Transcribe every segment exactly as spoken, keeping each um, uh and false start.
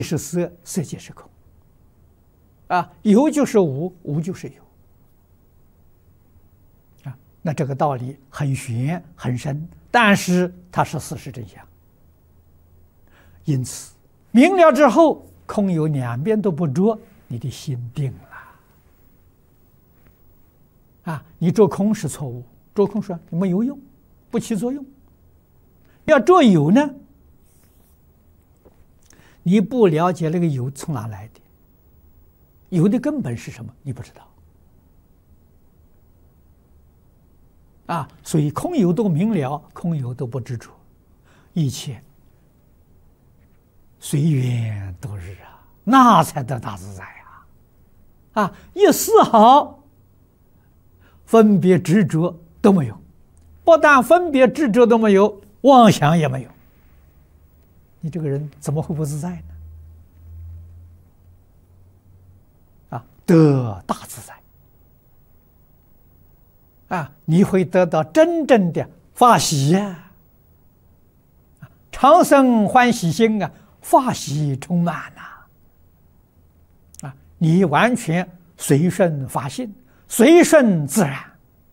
是色，色即是空。啊，有就是无，无就是有。啊，那这个道理很玄很深，但是它是事实真相。因此，明了之后，空有两边都不着，你的心定了。啊，你着空是错误，着空说没有用，不起作用。要着有呢？你不了解那个有从哪来的，有的根本是什么，你不知道。啊，所以空有都明了，空有都不执着，一切随缘度日啊，那才得大自在啊！啊，一丝毫分别执着都没有，不但分别执着都没有，妄想也没有。你这个人怎么会不自在呢？啊，得大自在啊，你会得到真正的法喜呀！啊，常生欢喜心啊，法喜充满呐！啊，你完全随顺法性，随顺自然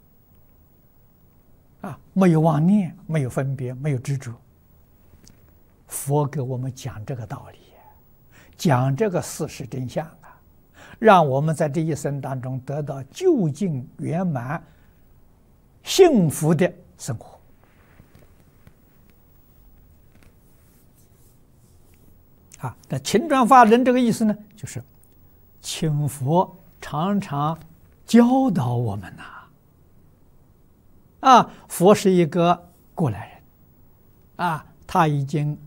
啊，没有妄念，没有分别，没有执着。佛给我们讲这个道理，讲这个事实真相啊，让我们在这一生当中得到究竟圆满、幸福的生活。啊，那勤转法轮这个意思呢，就是请佛常常教导我们呐。啊，佛是一个过来人，啊，他已经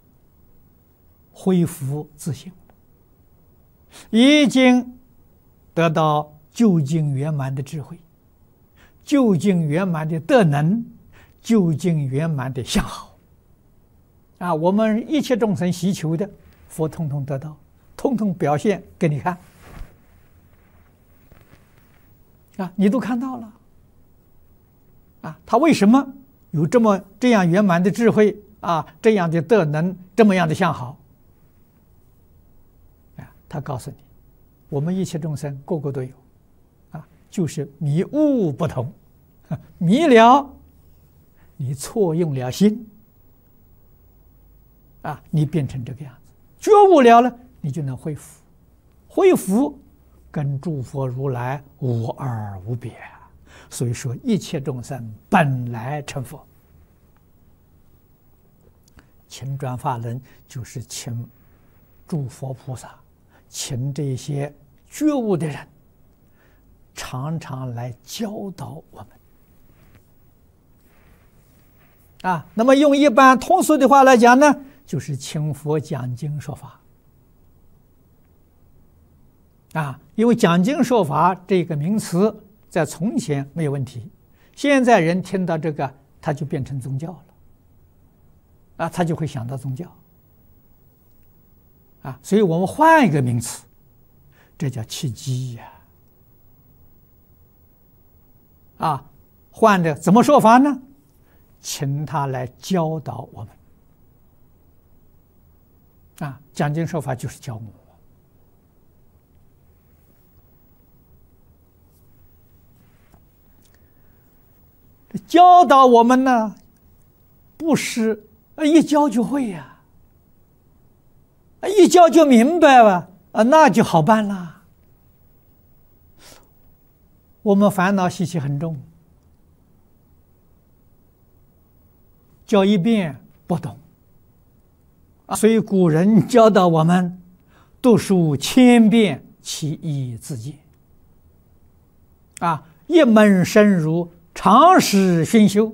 恢复自性，已经得到究竟圆满的智慧，究竟圆满的德能，究竟圆满的相好。啊，我们一切众生希求的，佛统统得到，统统表现给你看。啊，你都看到了。啊，他为什么有这么这样圆满的智慧啊，这样的德能，这么样的相好？啊，他告诉你，我们一切众生个个都有，啊，就是迷悟不同，迷了，你错用了心，啊，你变成这个样子；觉悟了呢，你就能恢复，恢复跟诸佛如来无二无别。所以说，一切众生本来成佛。勤转法轮就是请诸佛菩萨，请这些觉悟的人，常常来教导我们。啊，那么用一般通俗的话来讲呢，就是请佛讲经说法。啊，因为讲经说法这个名词在从前没有问题，现在人听到这个，他就变成宗教了。啊，他就会想到宗教。啊，所以我们换一个名词，这叫契机呀。啊，换的怎么说法呢？请他来教导我们。啊，讲经说法就是教我们。教导我们呢，不是一教就会呀，一教就明白了啊，那就好办了。我们烦恼习气很重，教一遍不懂，所以古人教导我们，读书千遍，其义自见。啊，一门深入，常识熏修，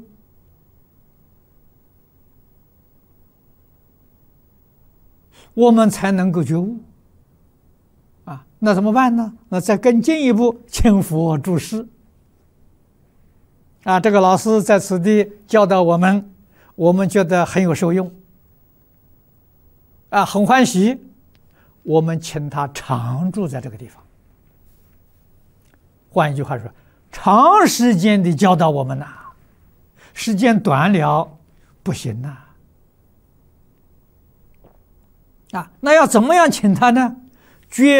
我们才能够觉悟。啊，那怎么办呢？那再更进一步，请佛注释。啊，这个老师在此地教导我们，我们觉得很有受用，啊，很欢喜，我们请他常住在这个地方。换一句话说，长时间的教导我们呐、啊，时间短了不行呐、 啊，那要怎么样请他呢？绝